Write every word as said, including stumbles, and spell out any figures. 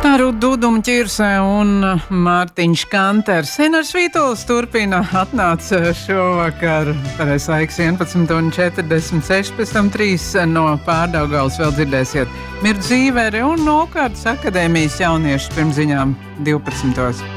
Tā Rūta Dūduma Ķirsē un Mārtiņš Kanters. Enars Vītols turpina atnāca šovakar. Pareiz laiks vienpadsmit un četrdesmit seši, pēc tam trīs no Pārdaugavas vēl dzirdēsiet Mirdu Zīveri un Nokārtas akadēmijas jauniešus pirms ziņām divpadsmitos.